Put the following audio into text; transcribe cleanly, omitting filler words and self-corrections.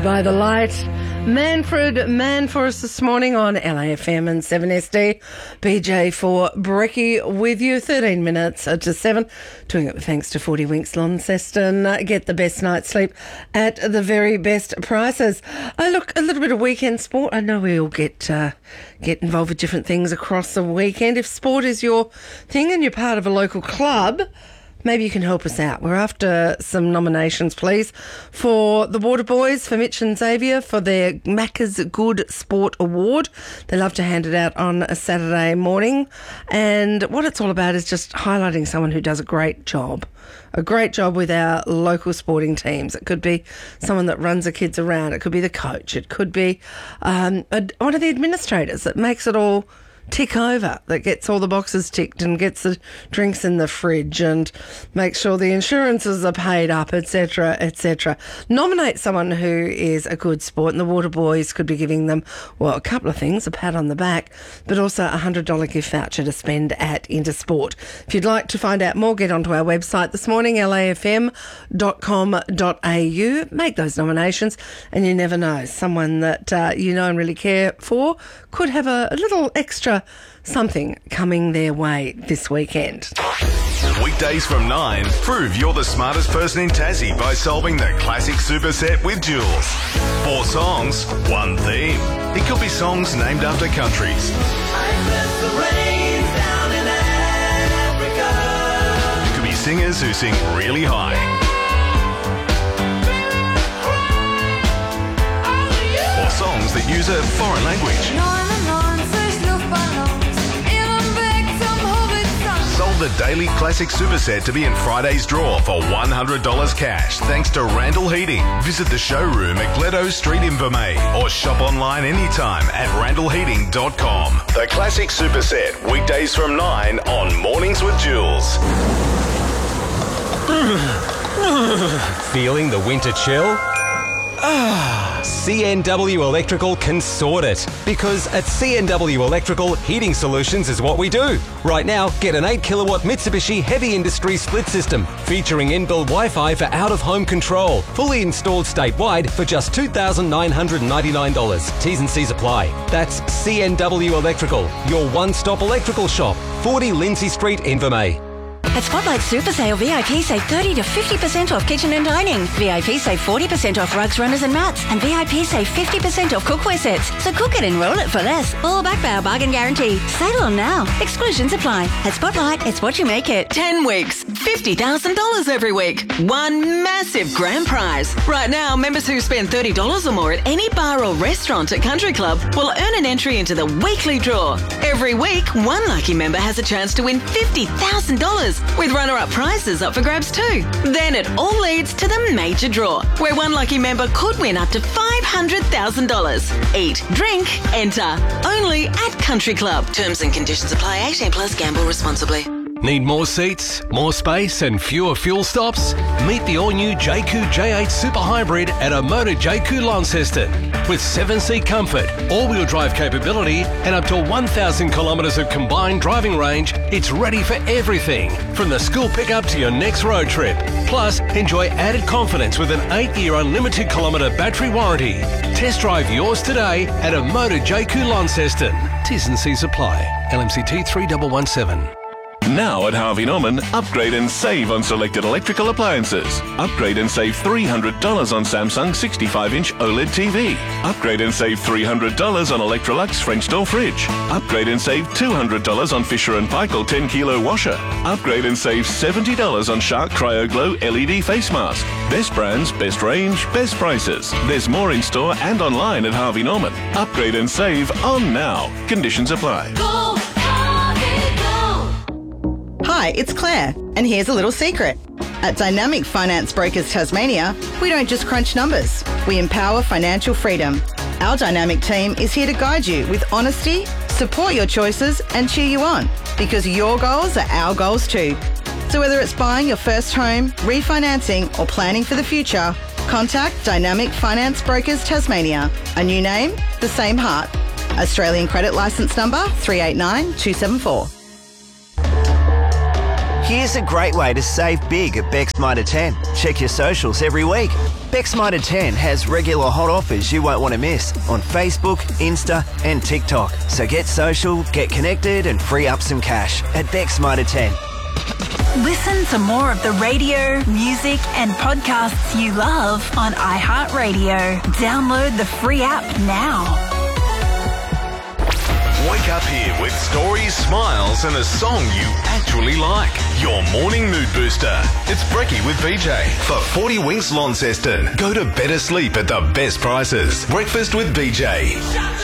By the light, Manfred for us this morning on LAFM and 7SD. BJ for Bricky with you, 13 minutes to 7. Doing it with thanks to 40 Winks Launceston. Get the best night's sleep at the very best prices. Look, a little bit of weekend sport. I know we all get involved with different things across the weekend. If sport is your thing and you're part of a local club, maybe you can help us out. We're after some nominations, please, for the Waterboys, for Mitch and Xavier, for their Macca's Good Sport Award. They love to hand it out on a Saturday morning. And what it's all about is just highlighting someone who does a great job with our local sporting teams. It could be someone that runs the kids around. It could be the coach. It could be one of the administrators that makes it all tick over, that gets all the boxes ticked and gets the drinks in the fridge and makes sure the insurances are paid up, etc., etc. Nominate someone who is a good sport, and the Waterboys could be giving them, well, a couple of things, a pat on the back, but also a $100 gift voucher to spend at Intersport. If you'd like to find out more, get onto our website this morning, lafm.com.au. Make those nominations, and you never know, someone that you know and really care for could have a little extra something coming their way this weekend. Weekdays from 9, prove you're the smartest person in Tassie by solving the classic superset with Jules. 4 songs, 1 theme. It could be songs named after countries. It could be singers who sing really high. Or songs that use a foreign language. Sold the Daily Classic Superset to be in Friday's draw for $100 cash thanks to Randall Heating. Visit the showroom at Gledo Street, Invermay, or shop online anytime at randallheating.com. The Classic Superset, weekdays from 9 on Mornings with Jules. Feeling the winter chill? CNW Electrical can sort it, because at CNW Electrical, heating solutions is what we do. Right now, get an 8 kilowatt Mitsubishi Heavy Industry split system featuring inbuilt Wi-Fi for out-of-home control, fully installed statewide for just $2,999. T's and C's apply. That's CNW Electrical, your one-stop electrical shop, 40 Lindsay Street, Invermay. At Spotlight Super Sale, VIP save 30 to 50% off kitchen and dining. VIP save 40% off rugs, runners and mats. And VIP save 50% off cookware sets. So cook it and roll it for less. All backed by our bargain guarantee. Sale on now. Exclusions apply. At Spotlight, it's what you make it. 10 weeks, $50,000 every week. One massive grand prize. Right now, members who spend $30 or more at any bar or restaurant at Country Club will earn an entry into the weekly draw. Every week, one lucky member has a chance to win $50,000. With runner-up prizes up for grabs too. Then it all leads to the major draw, where one lucky member could win up to $500,000. Eat, drink, enter. Only at Country Club. Terms and conditions apply. 18 plus. Gamble responsibly. Need more seats, more space and fewer fuel stops? Meet the all-new JQ J8 Super Hybrid at Omoda JQ Launceston. With 7-seat comfort, all-wheel drive capability and up to 1,000 kilometres of combined driving range, it's ready for everything, from the school pickup to your next road trip. Plus, enjoy added confidence with an 8-year unlimited kilometre battery warranty. Test drive yours today at Omoda JQ Launceston. T's and C's apply. LMCT 3117. Now at Harvey Norman, upgrade and save on selected electrical appliances. Upgrade and save $300 on Samsung 65-inch OLED TV. Upgrade and save $300 on Electrolux French door fridge. Upgrade and save $200 on Fisher & Paykel 10-kilo washer. Upgrade and save $70 on Shark Cryo Glow LED face mask. Best brands, best range, best prices. There's more in store and online at Harvey Norman. Upgrade and save on now. Conditions apply. Go, Harvey, go! Hi, it's Claire, and here's a little secret. At Dynamic Finance Brokers Tasmania, we don't just crunch numbers, we empower financial freedom. Our dynamic team is here to guide you with honesty, support your choices and cheer you on, because your goals are our goals too. So whether it's buying your first home, refinancing or planning for the future, contact Dynamic Finance Brokers Tasmania. A new name, the same heart. Australian credit licence number 389274. Here's a great way to save big at Beck's Mitre 10. Check your socials every week. Bexmitre 10 has regular hot offers you won't want to miss on Facebook, Insta and TikTok. So get social, get connected and free up some cash at Bexmitre 10. Listen to more of the radio, music and podcasts you love on iHeartRadio. Download the free app now. Wake up here with stories, smiles and a song you actually like. Your morning mood booster. It's Brekkie with BJ. For 40 Winks Launceston. Go to better sleep at the best prices. Breakfast with BJ.